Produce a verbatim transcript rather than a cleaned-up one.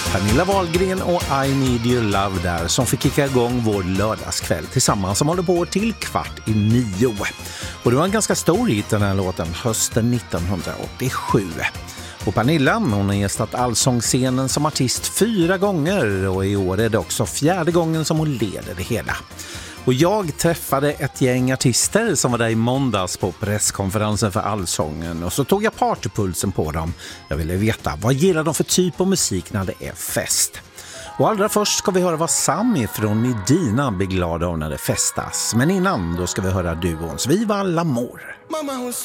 Pernilla Wahlgren och I Need Your Love där som fick kicka igång vår lördagskväll tillsammans som håller på till kvart i nio. Och det var en ganska stor hit den här låten hösten nittonhundraåttiosju. Och Pernilla, hon har gästat Allsångsscenen som artist fyra gånger och i år är det också fjärde gången som hon leder det hela. Och jag träffade ett gäng artister som var där i måndags på presskonferensen för Allsången och så tog jag partypulsen på dem. Jag ville veta, vad gillar de för typ av musik när det är fest? Och allra först ska vi höra vad Sami från Medina blir glad av när det festas. Men innan, då ska vi höra duons Viva l'Amor. Mamma hon